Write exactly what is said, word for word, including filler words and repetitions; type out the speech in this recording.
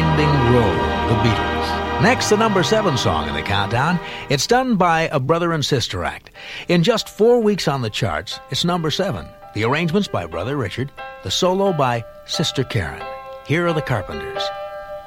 Winding Road, the Beatles. Next, the number seven song in the countdown. It's done by a brother and sister act. In just four weeks on the charts, it's number seven. The arrangements by Brother Richard, the solo by Sister Karen. Here are the Carpenters.